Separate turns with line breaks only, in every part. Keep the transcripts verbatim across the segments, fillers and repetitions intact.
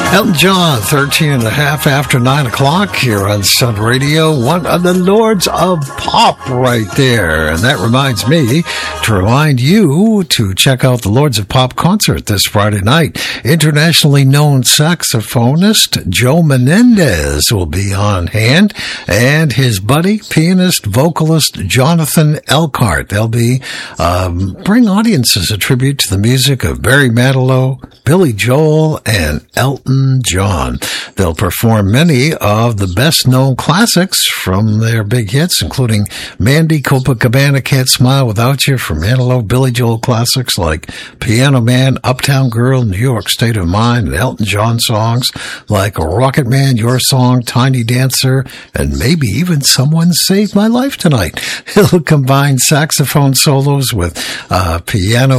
Elton John, thirteen and a half after nine o'clock here on Sun Radio, one of the Lords of Pop right there. And that reminds me to remind you to check out the Lords of Pop concert this Friday night. Internationally known saxophonist Joe Menendez will be on hand, and his buddy, pianist, vocalist Jonathan Elkhart. They'll be um, bring audiences a tribute to the music of Barry Manilow, Billy Joel, and Elton John. They'll perform many of the best-known classics from their big hits, including Mandy, Copacabana, Can't Smile Without You from Manilow, Billy Joel classics like Piano Man, Uptown Girl, New York State of Mind, and Elton John songs like Rocket Man, Your Song, Tiny Dancer, and maybe even Someone Saved My Life Tonight. He'll combine saxophone solos with uh, piano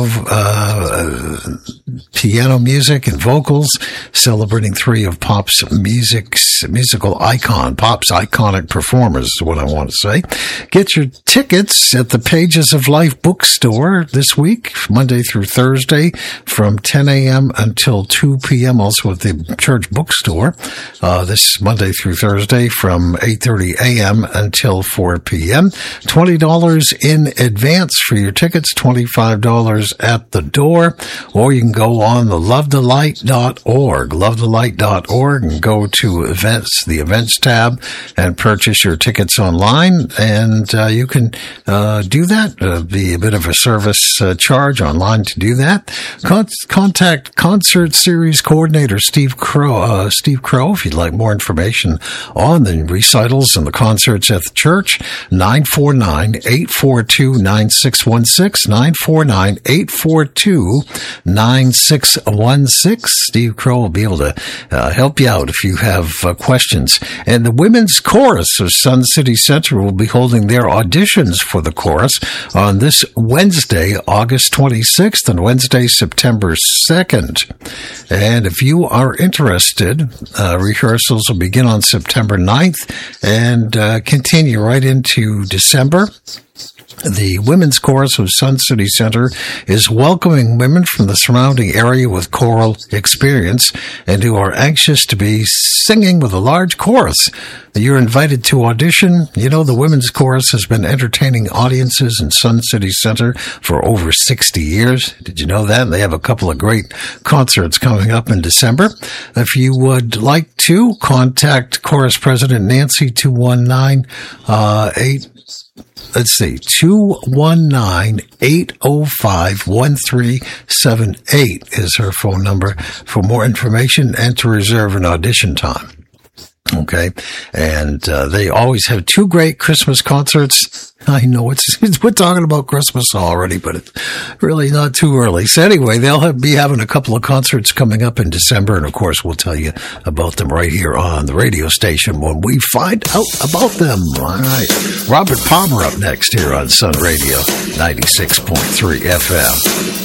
uh, piano music and vocals, celebrating three of pop's music's musical icon, pop's iconic performers is what I want to say. Get your tickets at the Pages of Life bookstore this week, Monday through Thursday, from ten a.m. until two p.m. Also at the church bookstore, uh, this Monday through Thursday from eight thirty a.m. until four p.m. twenty dollars in advance for your tickets, twenty-five dollars at the door, or you can go on the love the light dot org, love the light dot org, and go to events, the events tab, and purchase your tickets online. And uh, you can uh, do that. Uh, be a bit of a service uh, charge online to do that. Con- contact Concert Series Coordinator Steve Crow, uh, Steve Crow, if you'd like more information on the recitals and the concerts at the church. nine four nine, eight four two, nine six one six, nine four nine, eight four two, nine six one six. Steve Crow will be able to uh, help you out if you have uh, questions. And the Women's Chorus of Sun City Center will be holding their auditions for the chorus on this Wednesday, August twenty-sixth, and Wednesday, September second. And if you are interested, uh, rehearsals will begin on September ninth and uh, continue right into December. The Women's Chorus of Sun City Center is welcoming women from the surrounding area with choral experience and who are anxious to be singing with a large chorus. You're invited to audition. You know, the Women's Chorus has been entertaining audiences in Sun City Center for over sixty years. Did you know that? They have a couple of great concerts coming up in December. If you would like to, contact Chorus President Nancy, two one nine, eight Let's see, two one nine, eight oh five, one three seven eight is her phone number for more information and to reserve an audition time. Okay, and uh, they always have two great Christmas concerts. I know it's, it's we're talking about Christmas already, but it's really not too early. So anyway, they'll have, be having a couple of concerts coming up in December, and of course we'll tell you about them right here on the radio station when we find out about them. All right, Robert Palmer up next here on Sun Radio ninety-six point three F M.